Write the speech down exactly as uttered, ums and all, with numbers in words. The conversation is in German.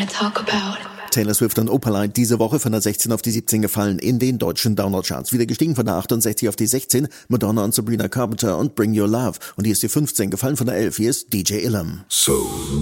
wanna talk about. Taylor Swift und Opalite diese Woche von der sechzehn auf die siebzehn gefallen in den deutschen Download-Charts. Wieder gestiegen von der achtundsechzig auf die sechzehn, Madonna und Sabrina Carpenter und Bring Your Love. Und hier ist die fünfzehn, gefallen von der elf, hier ist D J Ilham. So